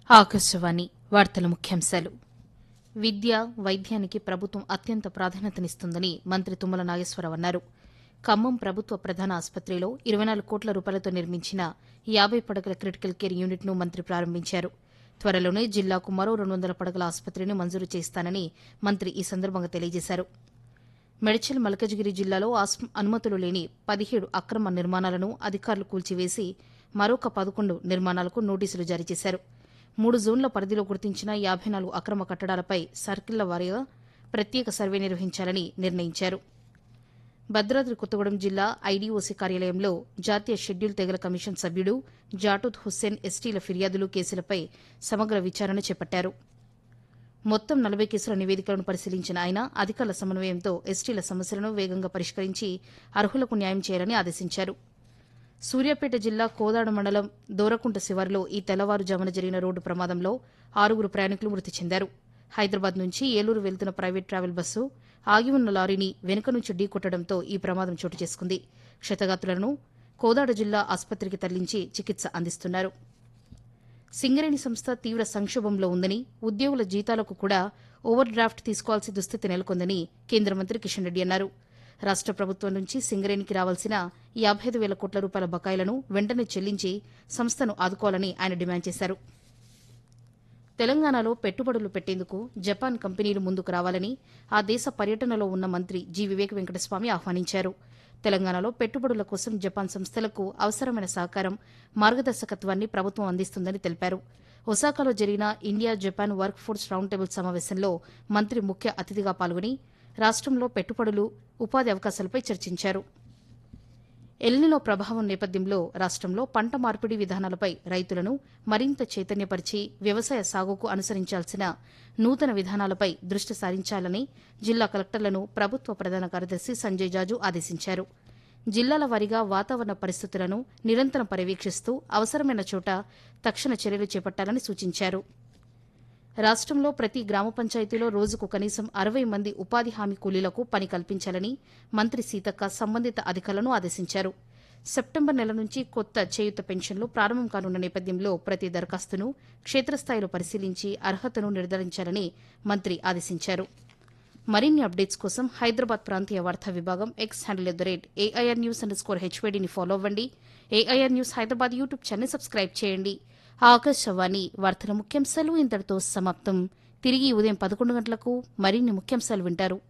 ఆకాశవాణి వార్తల ముఖ్యాంశాలు. విద్య, వైద్యానికి ప్రభుత్వం అత్యంత ప్రాధాన్యతనిస్తుందని మంత్రి తుమ్మల నాగేశ్వరరావు అన్నారు. ఖమ్మం ప్రభుత్వ ప్రధాన ఆసుపత్రిలో 24 కోట్ల రూపాయలతో నిర్మించిన 50 పడకల క్రిటికల్ కేర్ యూనిట్ను మంత్రి ప్రారంభించారు. త్వరలోనే జిల్లాకు మరో 200 పడకల ఆసుపత్రిని మంజూరు చేస్తానని మంత్రి ఈ సందర్భంగా తెలియజేశారు. మేడ్చల్ మల్కజ్గిరి జిల్లాలో అనుమతులు లేని 17 అక్రమ నిర్మాణాలను అధికారులు కూల్చివేసి మరొక 11 నిర్మాణాలకు నోటీసులు జారీ చేశారు. 3 జోన్ల పరిధిలో గుర్తించిన 54 అక్రమ కట్టడాలపై సర్కిళ్ల వారీగా ప్రత్యేక సర్వే నిర్వహించాలని నిర్ణయించారు. భద్రాద్రి కొత్తగూడెం జిల్లా ఐడీఓసీ కార్యాలయంలో జాతీయ షెడ్యూల్ తెగల కమిషన్ సభ్యుడు జాటూద్ హుస్సేన్ ఎస్టీల ఫిర్యాదులు కేసులపై సమగ్ర విచారణ చేపట్టారు. మొత్తం 40 కేసుల నివేదికలను పరిశీలించిన ఆయన అధికారుల సమన్వయంతో ఎస్టీల సమస్యలను వేగంగా పరిష్కరించి అర్హులకు న్యాయం చేయాలని ఆదేశించారు. సూర్యాపేట జిల్లా కోదాడ మండలం దోరకుంట శివారులో ఈ తెల్లవారుజామున జరిగిన రోడ్డు ప్రమాదంలో 6 ప్రయాణికులు మృతి చెందారు. హైదరాబాద్ నుంచి ఏలూరు వెళ్తున్న ప్రైవేట్ ట్రావెల్ బస్సు ఆగి ఉన్న లారీని వెనుక నుంచి ఢీకొట్టడంతో ఈ ప్రమాదం చోటు చేసుకుంది. క్షతగాత్రులను కోదాడ జిల్లా ఆసుపత్రికి తరలించి చికిత్స అందిస్తున్నారు. సింగరేణి సంస్థ తీవ్ర సంక్షోభంలో ఉందని, ఉద్యోగుల జీతాలకు కూడా ఓవర్ డ్రాఫ్ట్ తీసుకోవాల్సిన దుస్థితి నెలకొందని కేంద్ర మంత్రి కిషన్ రెడ్డి అన్నారు. రాష్ట ప్రభుత్వం నుంచి సింగరేణికి రావాల్సిన 55,000 కోట్ల రూపాయల బకాయిలను వెంటనే చెల్లించి సంస్థను ఆదుకోవాలని ఆయన డిమాండ్ చేశారు. తెలంగాణలో పెట్టుబడులు పెట్టేందుకు జపాన్ కంపెనీలు ముందుకు రావాలని ఆ దేశ పర్యటనలో ఉన్న మంత్రి జి. వివేక్ వెంకటస్వామి ఆహ్వానించారు. తెలంగాణలో పెట్టుబడుల కోసం జపాన్ సంస్థలకు అవసరమైన సహకారం, మార్గదర్శకత్వాన్ని ప్రభుత్వం అందిస్తుందని తెలిపారు. ఒసాకాలో జరిగిన India Japan work force round table సమావేశంలో మంత్రి ముఖ్య అతిథిగా పాల్గొని రాష్టంలో పెట్టుబడులు, ఉపాధి అవకాశాలపై చర్చించారు. ఎల్నినో ప్రభావం నేపథ్యంలో రాష్టంలో పంట మార్పిడి విధానాలపై రైతులను మరింత చైతన్యపరిచి వ్యవసాయ సాగుకు అనుసరించాల్సిన నూతన విధానాలపై దృష్టి సారించాలని జిల్లా కలెక్టర్లను ప్రభుత్వ ప్రధాన కార్యదర్శి సంజయ్ జాజు ఆదేశించారు. జిల్లాల వారీగా వాతావరణ పరిస్థితులను నిరంతరం పర్యవేక్షిస్తూ అవసరమైన చోట తక్షణ చర్యలు చేపట్టాలని సూచించారు. రాష్టంలో ప్రతి గ్రామ పంచాయతీలో రోజుకు కనీసం 60 మంది ఉపాధి హామీ కూలీలకు పని కల్పించాలని మంత్రి సీతక్క సంబంధిత అధికారులను ఆదేశించారు. సెప్టెంబర్ నెల నుంచి కొత్త చేయూత పెన్షన్లు ప్రారంభం కానున్న నేపథ్యంలో ప్రతి దరఖాస్తును క్షేత్రస్థాయిలో పరిశీలించి అర్హతను నిర్ధారించాలని మంత్రి ఆదేశించారు. మరిన్ని అప్డేట్స్ కోసం హైదరాబాద్ ప్రాంతీయ వార్తా విభాగం ఎక్స్ హ్యాండిల్ @AIR News_HYDని ఫాలో అవ్వండి. AIR news Hyderabad YouTube channel subscribe చేయండి. ఆకాశవాణి వార్తల ముఖ్యాంశాలు ఇంతటితో సమాప్తం. తిరిగి ఉదయం 11 గంటలకు మరిన్ని ముఖ్యాంశాలు వింటారు.